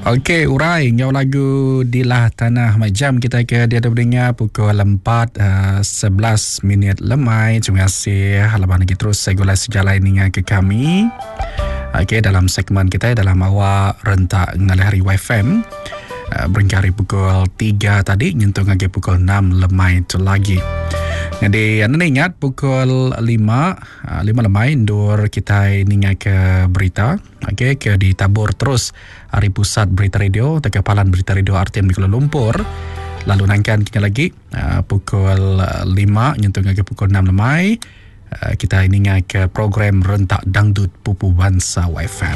Okey, urai ngau lagu Dilah Tanah Majam kita ke dia ada berdengar pukul 4:11 minit lemai. Terima kasih halaman lagi terus segala sejalan dengan ke kami. Okey, dalam segmen kita dalam awak rentak ngalih YFM berengkari pukul 3 tadi nyentuh lagi pukul 6 lemai tu lagi. Jadi anda ingat pukul 5 lemai ndur kita ingat ke berita. Okey, ke ditabur terus Hari Pusat Berita Radio Tekapalan Berita Radio RTM di Kuala Lumpur. Lalu nangkan kita lagi pukul 5 nyentuh ke pukul 6 lemai kita ingat ke program Rentak Dangdut Pupu Bangsa YFM.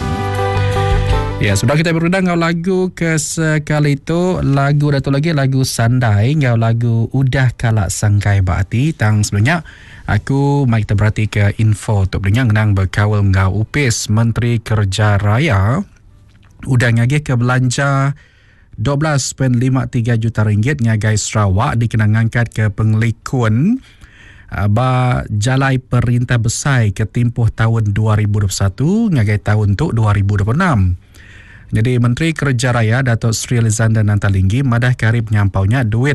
Ya, sudah kita berundang ngau lagu ke sekali itu lagu Datuk lagi lagu Sandai ngau lagu Udah Kalak Sangkai Baati. Tang sebelumnya aku mai kita berhati ke info untuk dengar ngenang berkawal ngau UPIS Menteri Kerja Raya udah ngagih ke belanja 12.53 juta ringgit ngagai Sarawak dikenang angkat ke pengelikun jalai perintah besar ke tempoh tahun 2021 ngagai tahun tu 2026. Jadi Menteri Kerja Raya Datuk Sri Alexander Nantalinggi madah karib nyampaunya duit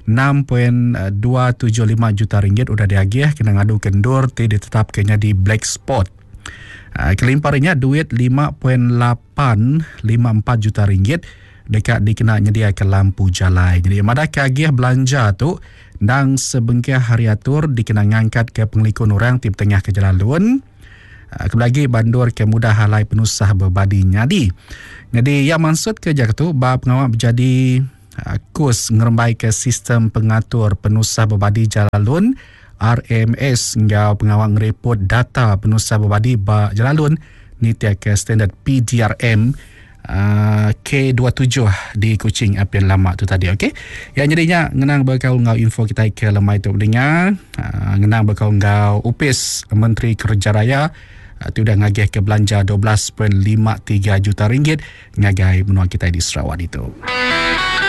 6.275 juta ringgit udah diagih kena ngadu kendur ditetapkannya di black spot. Kelimparannya duit 5.854 juta ringgit dekat dikena nyedia ke lampu jalai. Jadi madah kagih belanja tu nang sebengkah hari atur dikena ngangkat ke pengelikun orang tim tengah ke Jalan Lun. Kelagi bandur ke mudah halai penusah berbadi nyadi. Jadi yang maksud kerja tu bab pengawal berjadi kurs ngerembai ke sistem pengatur penusah berbadi Jalalun RMS ngau pengawal ngerepot data penusah berbadi Jalalun ni tiak ke standard PDRM K27 di Kuching Apian Lama tu tadi. Okey. Yang jadinya ngenang berkau ngau info kita ke lemai tu dengar ngenang berkau ngau UPIS Menteri Kerja Raya tu dah ngagih ke belanja 12.53 juta ringgit ngagai menua kita di Sarawak itu.